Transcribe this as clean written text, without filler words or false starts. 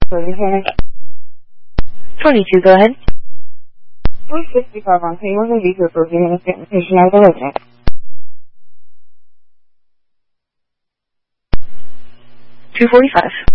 22, go ahead. 365 on Taylor and Visa for getting a patient out of the resident. 245.